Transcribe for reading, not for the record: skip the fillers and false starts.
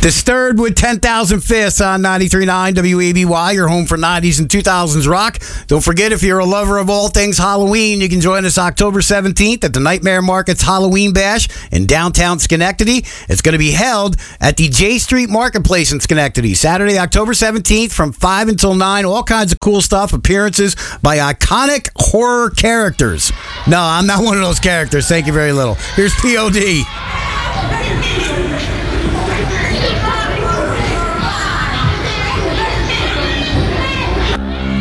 Disturbed with 10,000 Fists on 93.9 WABY, your home for 90s and 2000s rock. Don't forget, if you're a lover of all things Halloween, you can join us October 17th at the Nightmare Market's Halloween Bash in downtown Schenectady. It's going to be held at the J Street Marketplace in Schenectady, Saturday, October 17th from 5 until 9. All kinds of cool stuff, appearances by iconic horror characters. No, I'm not one of those characters. Thank you very little. Here's POD.